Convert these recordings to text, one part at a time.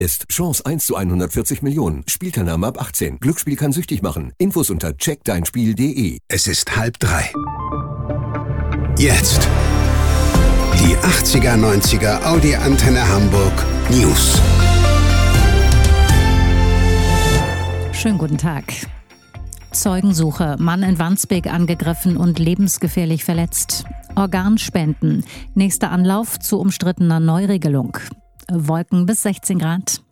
Ist Chance 1 zu 140 Millionen. Spielteilnahme ab 18. Glücksspiel kann süchtig machen. Infos unter checkdeinspiel.de. Es ist 2:30. Jetzt. Die 80er, 90er Audi Antenne Hamburg News. Schönen guten Tag. Zeugensuche, Mann in Wandsbek angegriffen und lebensgefährlich verletzt. Organspenden, nächster Anlauf zu umstrittener Neuregelung. Wolken bis 16 Grad.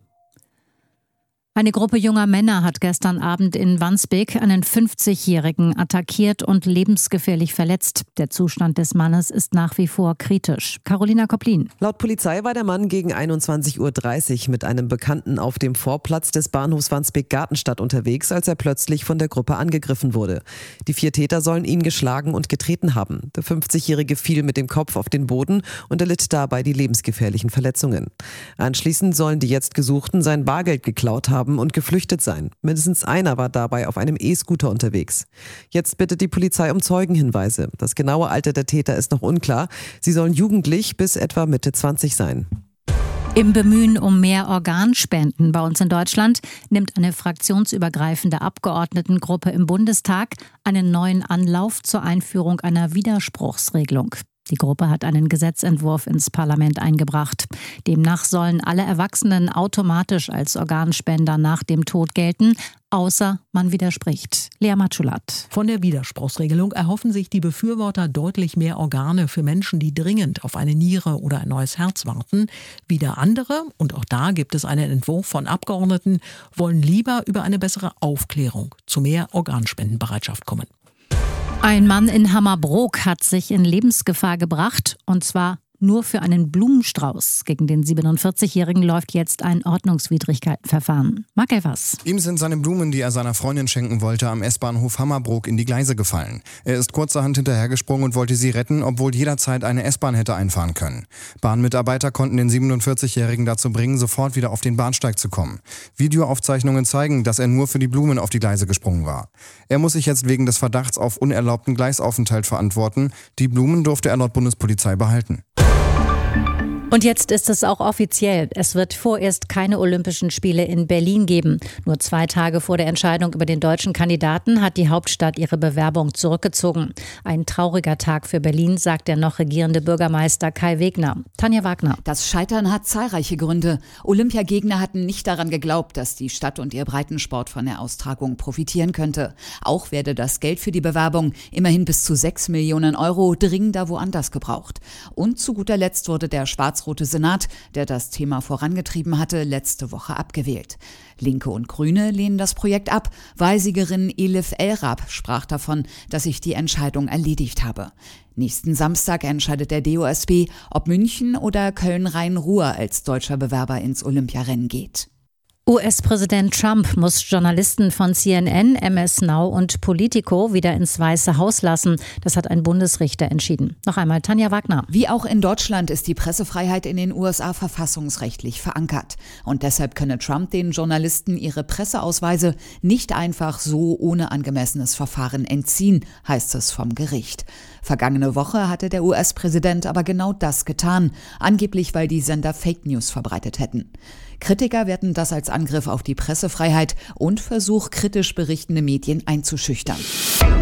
Eine Gruppe junger Männer hat gestern Abend in Wandsbek einen 50-Jährigen attackiert und lebensgefährlich verletzt. Der Zustand des Mannes ist nach wie vor kritisch. Carolina Koplin. Laut Polizei war der Mann gegen 21:30 Uhr mit einem Bekannten auf dem Vorplatz des Bahnhofs Wandsbek-Gartenstadt unterwegs, als er plötzlich von der Gruppe angegriffen wurde. Die 4 Täter sollen ihn geschlagen und getreten haben. Der 50-Jährige fiel mit dem Kopf auf den Boden und erlitt dabei die lebensgefährlichen Verletzungen. Anschließend sollen die jetzt Gesuchten sein Bargeld geklaut haben und geflüchtet sein. Mindestens einer war dabei auf einem E-Scooter unterwegs. Jetzt bittet die Polizei um Zeugenhinweise. Das genaue Alter der Täter ist noch unklar. Sie sollen jugendlich bis etwa Mitte 20 sein. Im Bemühen um mehr Organspenden bei uns in Deutschland nimmt eine fraktionsübergreifende Abgeordnetengruppe im Bundestag einen neuen Anlauf zur Einführung einer Widerspruchsregelung. Die Gruppe hat einen Gesetzentwurf ins Parlament eingebracht. Demnach sollen alle Erwachsenen automatisch als Organspender nach dem Tod gelten, außer man widerspricht. Lea Matschulat. Von der Widerspruchsregelung erhoffen sich die Befürworter deutlich mehr Organe für Menschen, die dringend auf eine Niere oder ein neues Herz warten. Wieder andere, und auch da gibt es einen Entwurf von Abgeordneten, wollen lieber über eine bessere Aufklärung zu mehr Organspendenbereitschaft kommen. Ein Mann in Hammerbrook hat sich in Lebensgefahr gebracht, und zwar nur für einen Blumenstrauß. Gegen den 47-Jährigen läuft jetzt ein Ordnungswidrigkeitenverfahren. Marc Elvers. Ihm sind seine Blumen, die er seiner Freundin schenken wollte, am S-Bahnhof Hammerbrook in die Gleise gefallen. Er ist kurzerhand hinterhergesprungen und wollte sie retten, obwohl jederzeit eine S-Bahn hätte einfahren können. Bahnmitarbeiter konnten den 47-Jährigen dazu bringen, sofort wieder auf den Bahnsteig zu kommen. Videoaufzeichnungen zeigen, dass er nur für die Blumen auf die Gleise gesprungen war. Er muss sich jetzt wegen des Verdachts auf unerlaubten Gleisaufenthalt verantworten. Die Blumen durfte er laut Bundespolizei behalten. Und jetzt ist es auch offiziell. Es wird vorerst keine Olympischen Spiele in Berlin geben. Nur 2 Tage vor der Entscheidung über den deutschen Kandidaten hat die Hauptstadt ihre Bewerbung zurückgezogen. Ein trauriger Tag für Berlin, sagt der noch regierende Bürgermeister Kai Wegner. Tanja Wagner. Das Scheitern hat zahlreiche Gründe. Olympiagegner hatten nicht daran geglaubt, dass die Stadt und ihr Breitensport von der Austragung profitieren könnte. Auch werde das Geld für die Bewerbung, immerhin bis zu 6 Millionen Euro, dringender woanders gebraucht. Und zu guter Letzt wurde der schwarz-rote Senat, der das Thema vorangetrieben hatte, letzte Woche abgewählt. Linke und Grüne lehnen das Projekt ab. Wahlsiegerin Elif El-Rab sprach davon, dass sich die Entscheidung erledigt habe. Nächsten Samstag entscheidet der DOSB, ob München oder Köln-Rhein-Ruhr als deutscher Bewerber ins Olympiarennen geht. US-Präsident Trump muss Journalisten von CNN, MS Now und Politico wieder ins Weiße Haus lassen. Das hat ein Bundesrichter entschieden. Noch einmal Tanja Wagner. Wie auch in Deutschland ist die Pressefreiheit in den USA verfassungsrechtlich verankert. Und deshalb könne Trump den Journalisten ihre Presseausweise nicht einfach so ohne angemessenes Verfahren entziehen, heißt es vom Gericht. Vergangene Woche hatte der US-Präsident aber genau das getan, angeblich weil die Sender Fake News verbreitet hätten. Kritiker werten das als Angriff auf die Pressefreiheit und Versuch, kritisch berichtende Medien einzuschüchtern.